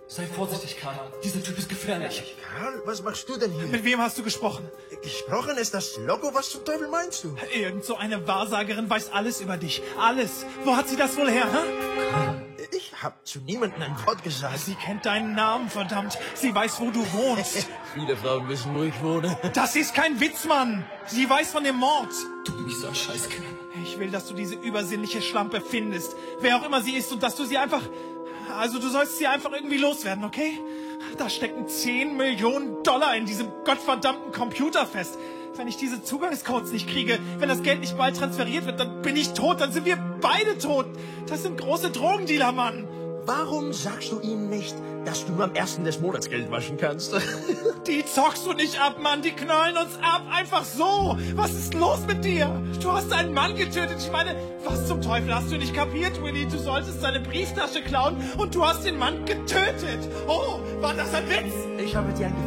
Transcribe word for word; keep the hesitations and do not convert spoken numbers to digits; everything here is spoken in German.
Sei vorsichtig, Karl. Dieser Typ ist gefährlich. Karl, was machst du denn hier? Mit wem hast du gesprochen? Gesprochen ist das Logo? Was zum Teufel meinst du? Irgend so eine Wahrsagerin weiß alles über dich. Alles. Wo hat sie das wohl her, hä? Ich hab zu niemandem ein Wort gesagt. Sie kennt deinen Namen, verdammt. Sie weiß, wo du wohnst. Viele Frauen wissen, wo ich wohne. Das ist kein Witz, Mann. Sie weiß von dem Mord. Du bist so ein Scheißkerl. Ich will, dass du diese übersinnliche Schlampe findest. Wer auch immer sie ist und dass du sie einfach... Also du sollst sie einfach irgendwie loswerden, okay? Da stecken zehn Millionen Dollar in diesem gottverdammten Computer fest. Wenn ich diese Zugangscodes nicht kriege, wenn das Geld nicht bald transferiert wird, dann bin ich tot, dann sind wir beide tot. Das sind große Drogendealer, Mann. Warum sagst du ihnen nicht, dass du nur am ersten des Monats Geld waschen kannst? Die zockst du nicht ab, Mann. Die knallen uns ab. Einfach so. Was ist los mit dir? Du hast einen Mann getötet. Ich meine, was zum Teufel hast du nicht kapiert, Willy? Du solltest seine Brieftasche klauen und du hast den Mann getötet. Oh, war das ein Witz? Ich habe dir ein